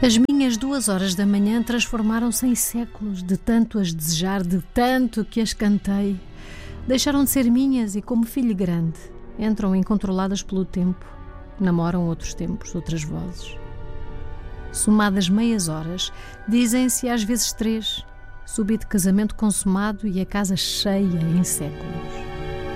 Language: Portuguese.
As minhas 2 horas da manhã transformaram-se em séculos, de tanto as desejar, de tanto que as cantei. Deixaram de ser minhas e, como filho grande, entram incontroladas pelo tempo, namoram outros tempos, outras vozes. Somadas meias horas, dizem-se às vezes 3, subi de casamento consumado e a casa cheia em séculos.